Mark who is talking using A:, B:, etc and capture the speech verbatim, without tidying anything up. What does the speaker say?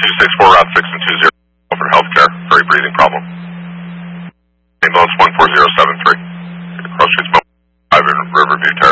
A: two six four, Route six and two zero for healthcare for a breathing problem. Ambulance one four zero seven three. Cross Streets Mobile five in Riverview,